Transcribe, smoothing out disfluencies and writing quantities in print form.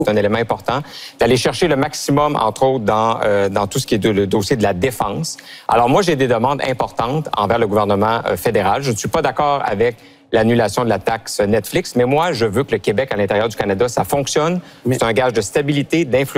C'est un élément important, d'aller chercher le maximum, entre autres, dans tout ce qui est le dossier de la défense. Alors moi, j'ai des demandes importantes envers le gouvernement fédéral. Je ne suis pas d'accord avec l'annulation de la taxe Netflix, mais moi, je veux que le Québec, à l'intérieur du Canada, ça fonctionne. C'est un gage de stabilité, d'influence.